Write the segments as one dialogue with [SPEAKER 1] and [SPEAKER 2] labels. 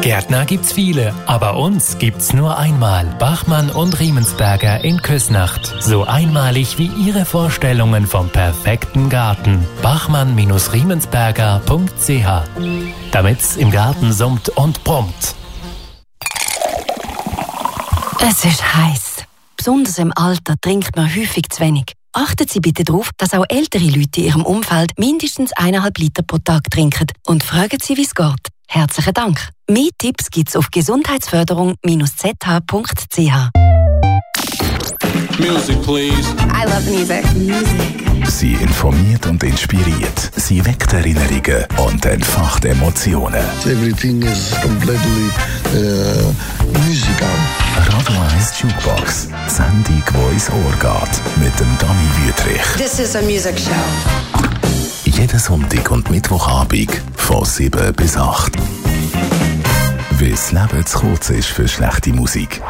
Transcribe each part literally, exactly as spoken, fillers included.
[SPEAKER 1] Gärtner gibt's viele, aber uns gibt's nur einmal. Bachmann und Riemensberger in Küsnacht. So einmalig wie Ihre Vorstellungen vom perfekten Garten. bachmann Riemensberger punkt c h. Damit's im Garten summt und brummt.
[SPEAKER 2] Es ist heiß. Besonders im Alter trinkt man häufig zu wenig. Achten Sie bitte darauf, dass auch ältere Leute in Ihrem Umfeld mindestens eineinhalb Liter pro Tag trinken und fragen Sie, wie es geht. Herzlichen Dank. Mehr Tipps gibt's auf gesundheitsförderung Bindestrich z h punkt c h.
[SPEAKER 3] Music, please.
[SPEAKER 4] I love music. Music.
[SPEAKER 5] Sie informiert und inspiriert. Sie weckt Erinnerungen und entfacht Emotionen.
[SPEAKER 6] Everything is completely uh, musical.
[SPEAKER 5] Radio eins Jukebox. Die Sendung, die ins Ohr geht. Mit dem Dani Wüthrich.
[SPEAKER 4] This is a music show.
[SPEAKER 5] Jeden Sonntag und Mittwochabend von sieben bis acht. Weil das Leben zu kurz ist für schlechte Musik.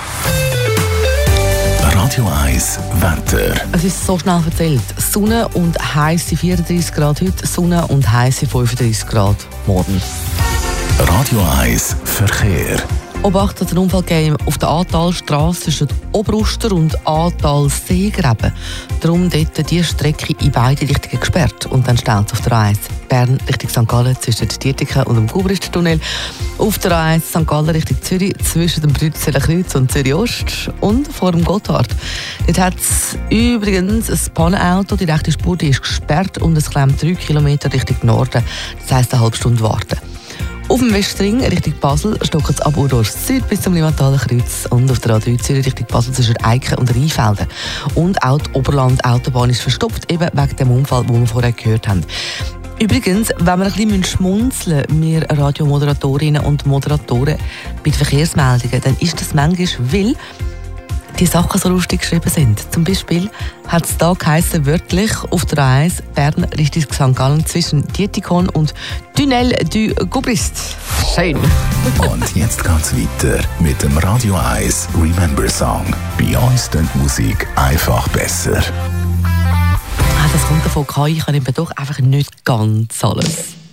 [SPEAKER 5] Radio eins Wetter.
[SPEAKER 7] Es ist so schnell erzählt. Sonne und heisse vierunddreißig Grad heute, Sonne und heisse fünfunddreißig Grad morgen.
[SPEAKER 5] Radio eins Verkehr.
[SPEAKER 7] Obacht hat einen Unfall gegeben auf der Ahrtalstrasse zwischen Oberuster und Ahrtal-Seegräben. Darum dort die Strecke in beide Richtungen gesperrt. Und dann steht es auf der A eins Bern Richtung Sankt Gallen zwischen Dietiken und dem Gubristentunnel. Auf der A eins Sankt Gallen Richtung Zürich zwischen dem Brützeler Kreuz und Zürich Ost und vor dem Gotthard. Dort hat es übrigens ein Pannenauto, die rechte Spur die ist gesperrt und es klemmt drei Kilometer Richtung Norden. Das heisst eine halbe Stunde warten. Auf dem Westring Richtung Basel stockt es ab Urdorf Süd bis zum Limataler Kreuz und auf der A drei Zürich Richtung Basel zwischen Eiken und Rheinfelden. Und auch die Oberland-Autobahn ist verstopft, eben wegen dem Unfall, den wir vorher gehört haben. Übrigens, wenn wir ein bisschen schmunzeln müssen, wir Radiomoderatorinnen und Moderatoren bei den Verkehrsmeldungen, dann ist das manchmal, weil die Sachen so lustig geschrieben sind. Zum Beispiel hat es da geheissen, wörtlich auf der A eins Bern Richtung Sankt Gallen zwischen Dietikon und Tunnel du Gubrist. Schön.
[SPEAKER 5] Und jetzt geht's weiter mit dem Radio eins Remember Song. Bei uns klingt Musik einfach besser.
[SPEAKER 7] Ah, das kommt davon, K I kann eben doch einfach nicht ganz alles.